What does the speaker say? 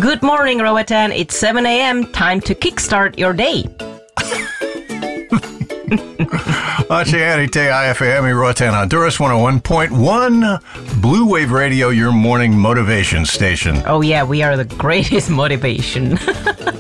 Good morning, Roatan. It's 7 a.m. Time to kickstart your day. Te IFM, Roatan, Honduras, 101.1 Blue Wave Radio, your morning motivation station. Oh, yeah, we are the greatest motivation.